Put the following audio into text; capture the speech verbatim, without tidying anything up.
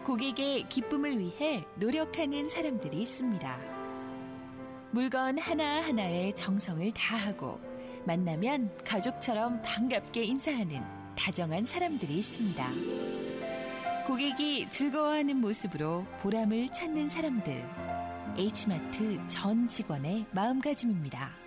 고객의 기쁨을 위해 노력하는 사람들이 있습니다. 물건 하나하나에 정성을 다하고 만나면 가족처럼 반갑게 인사하는 다정한 사람들이 있습니다. 고객이 즐거워하는 모습으로 보람을 찾는 사람들. H마트 전 직원의 마음가짐입니다.